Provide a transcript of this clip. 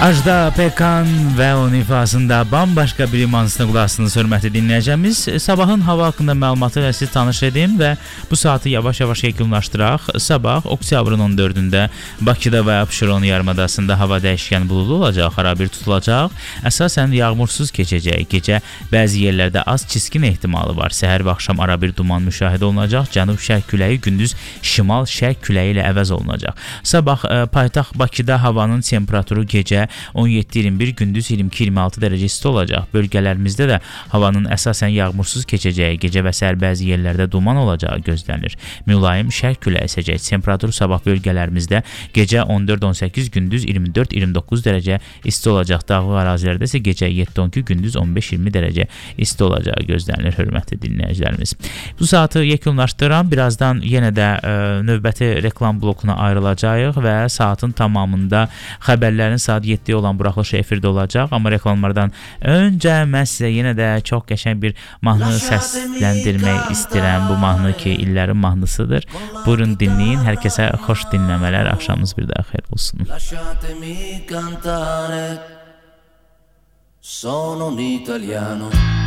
Ajda Pekkan və onun ifasında bambaşqa bir imansına qulaqsınız, hörmətli dinləyəcəmiz. Sabahın hava haqqında məlumatı ilə siz tanış edin və bu saatı yavaş-yavaş yekunlaşdıraq. Sabah oktyabrın 14-də Bakıda və Abşeron yarımadasında hava dəyişkən buludlu olacaq, arabir tutulacaq. Əsasən yağmursuz keçəcək. Gecə bəzi yerlərdə az çiskin ehtimalı var. Səhər və axşam arabir duman müşahidə olunacaq. Cənub-şərq küləyi gündüz şimal-şərq küləyi ilə əvəz olunacaq. Sabah paytaxt Bakıda havanın temperaturu gecə 17-21, gündüz 22-26 dərəcə isti olacaq. Bölgələrimizdə də havanın əsasən yağmursuz keçəcəyi, gecə və səhər bəzi yerlərdə duman olacağı gözlənilir. Mülayim şərq küləyi əsəcək. Temperatur sabah bölgələrimizdə gecə 14-18, gündüz 24-29 dərəcə isti olacaq. Dağlıq ərazilərdə isə gecə 7-12, gündüz 15-20 dərəcə isti olacağı gözlənilir, hörmətli dinləyicilərimiz. Bu saatı yekunlaşdıran, birazdan yenə də növbəti reklam blokuna ayrılacağıq və saatın tamamında xəbərlərin saat 7 olan buraxılışı efirdə olacaq. Amma reklamlardan öncə mən sizə yenə də çox qəşəng bir mahnı səsləndirmək istəyirəm. Bu mahnı ki, illərin mahnısıdır. Buyurun dinləyin. Hər kəsə xoş dinləmələr. Axşamınız bir daha xeyir olsun. Lasciatemi cantare, sono un italiano.